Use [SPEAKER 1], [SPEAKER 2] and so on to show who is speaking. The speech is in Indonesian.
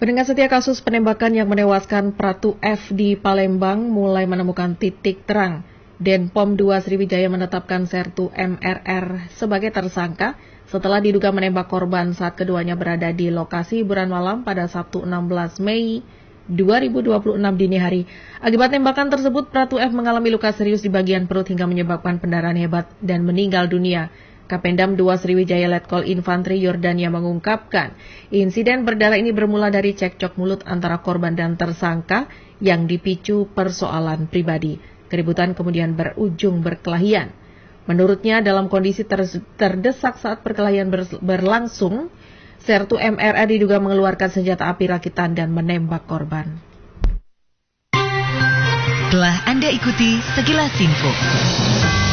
[SPEAKER 1] Pendengar setia, kasus penembakan yang menewaskan Pratu F di Palembang mulai menemukan titik terang. Denpom 2 Sriwijaya menetapkan Sertu MRR sebagai tersangka setelah diduga menembak korban saat keduanya berada di lokasi hiburan malam pada Sabtu 16 Mei 2026 dini hari. Akibat tembakan tersebut, Pratu F mengalami luka serius di bagian perut hingga menyebabkan pendarahan hebat dan meninggal dunia. Kapendam 2 Sriwijaya Letkol Infantri Yordania mengungkapkan, insiden berdarah ini bermula dari cekcok mulut antara korban dan tersangka yang dipicu persoalan pribadi. Keributan kemudian berujung berkelahian. Menurutnya, dalam kondisi terdesak saat perkelahian berlangsung, Sertu MRR diduga mengeluarkan senjata api rakitan dan menembak korban.
[SPEAKER 2] Telah Anda ikuti sekilas info.